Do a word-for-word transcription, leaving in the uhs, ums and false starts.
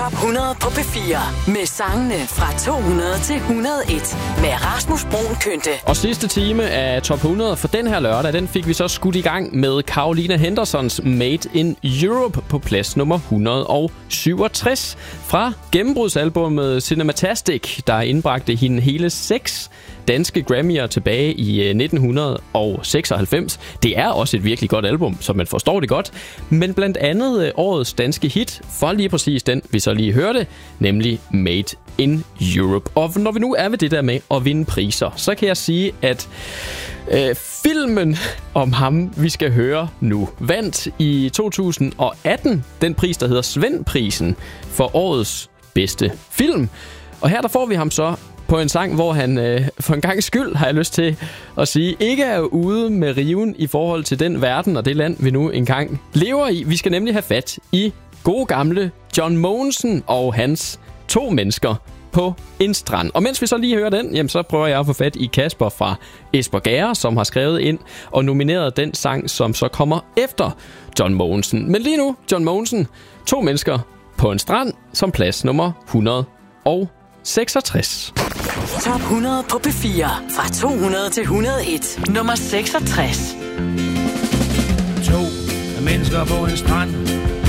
Top hundrede på P fire med sangene fra to hundrede til et hundrede og en med Rasmus Bruun Kynte. Og sidste time af Top hundrede for den her lørdag, den fik vi så skudt i gang med Caroline Hendersons Made in Europe på plads nummer et hundrede og syvogtres fra gennembrudsalbummet Cinematastic, der indbragte hende hele seks danske Grammy'er tilbage i nitten seksoghalvfems. Det er også et virkelig godt album, så man forstår det godt. Men blandt andet årets danske hit, for lige præcis den, vi så lige hørte, nemlig Made in Europe. Og når vi nu er ved det der med at vinde priser, så kan jeg sige, at øh, filmen om ham, vi skal høre nu, vandt i to tusind og atten den pris, der hedder Svend-prisen for årets bedste film. Og her der får vi ham så på en sang, hvor han øh, for en gang skyld, har jeg lyst til at sige, ikke er ude med riven i forhold til den verden og det land, vi nu engang lever i. Vi skal nemlig have fat i gode gamle John Mogensen og hans To mennesker på en strand. Og mens vi så lige hører den, jamen, så prøver jeg at få fat i Kasper fra Espergærde, som har skrevet ind og nomineret den sang, som så kommer efter John Mogensen. Men lige nu, John Mogensen, To mennesker på en strand, som plads nummer et hundrede og seksogtres. Top hundrede på P fire fra to hundrede til et hundrede og en. Nummer seksogtres. To mennesker på en strand,